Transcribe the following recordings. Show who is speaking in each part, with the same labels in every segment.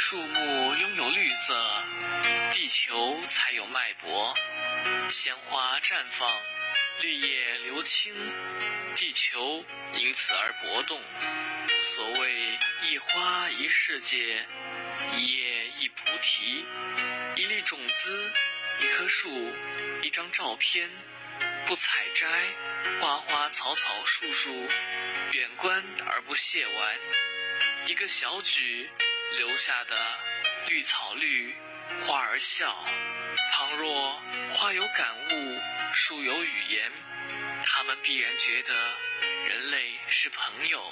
Speaker 1: 树木拥有绿色，地球才有脉搏。鲜花绽放，绿叶流青，地球因此而搏动。所谓一花一世界，一叶一菩提，一粒种子，一棵树，一张照片，不采摘，花花草草树树，远观而不亵玩。一个小举留下的绿草绿，花儿笑。倘若花有感悟，树有语言，他们必然觉得人类是朋友。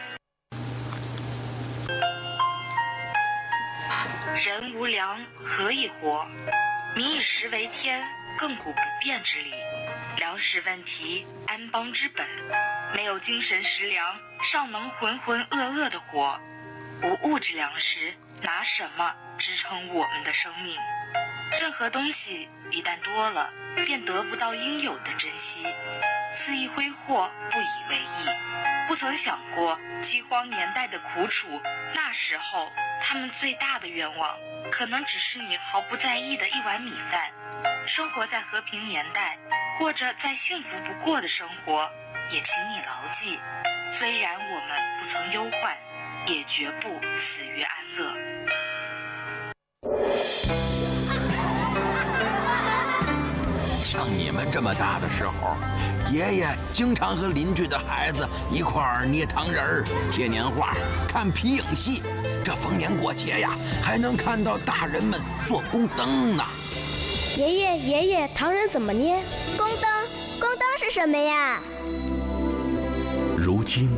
Speaker 2: 人无粮，何以活？民以食为天，亘古不变之理。粮食问题，安邦之本。没有精神食粮，尚能浑浑噩噩地活。无物质粮食，拿什么支撑我们的生命？任何东西一旦多了，便得不到应有的珍惜，肆意挥霍，不以为意。不曾想过饥荒年代的苦楚，那时候他们最大的愿望，可能只是你毫不在意的一碗米饭。生活在和平年代，过着再幸福不过的生活，也请你牢记，虽然我们不曾忧患，也绝不死于安乐。
Speaker 3: 像你们这么大的时候，爷爷经常和邻居的孩子一块儿捏糖人儿、贴年画、看皮影戏。这逢年过节呀，还能看到大人们做宫灯呢。
Speaker 4: 爷爷，糖人怎么捏？
Speaker 5: 宫灯是什么呀？
Speaker 6: 如今